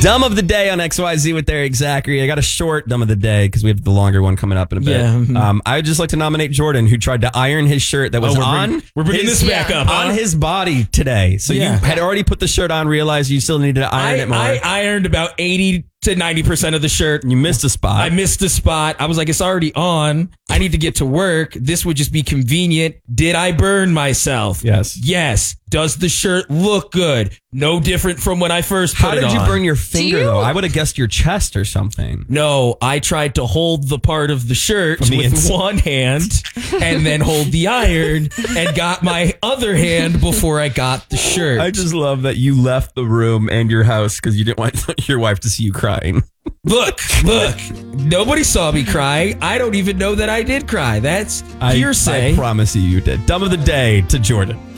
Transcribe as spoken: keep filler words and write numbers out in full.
Dumb of the day on X Y Z with Eric Zachary. I got a short dumb of the day because we have the longer one coming up in a bit. Yeah. Um, I would just like to nominate Jordan, who tried to iron his shirt that was oh, we're on. Bring, we're bringing his, this back yeah, up on huh? his body today. So yeah. you had already put the shirt on, realized you still needed to iron I, it more. I ironed about eighty to ninety percent of the shirt. You missed a spot. I missed a spot. I was like, it's already on. I need to get to work. This would just be convenient. Did I burn myself? Yes. Yes. Does the shirt look good? No different from when I first put How it on. did you burn your finger, you? though? I would have guessed your chest or something. No, I tried to hold the part of the shirt From the with inside. one hand and then hold the iron and got my other hand before I got the shirt. I just love that you left the room and your house because you didn't want your wife to see you crying. Look, look, nobody saw me crying. I don't even know that I did cry. That's I, hearsay. I promise you you did. Dumb of the day to Jordan.